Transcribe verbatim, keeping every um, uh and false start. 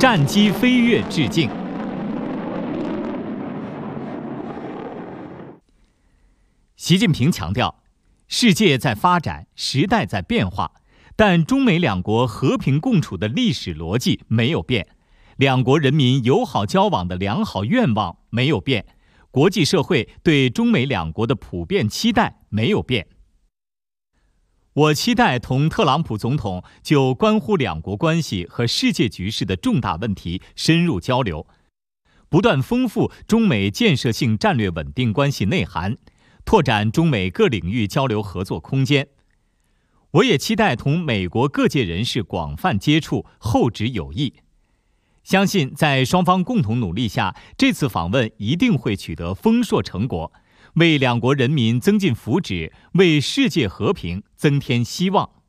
战机飞跃致敬。习近平强调，世界在发展，时代在变化，但中美两国和平共处的历史逻辑没有变，两国人民友好交往的良好愿望没有变，国际社会对中美两国的普遍期待没有变。我期待同特朗普总统就关乎两国关系和世界局势的重大问题深入交流，不断丰富中美建设性战略稳定关系内涵，拓展中美各领域交流合作空间。我也期待同美国各界人士广泛接触，厚植友谊。相信在双方共同努力下，这次访问一定会取得丰硕成果，为两国人民增进福祉，为世界和平增添希望。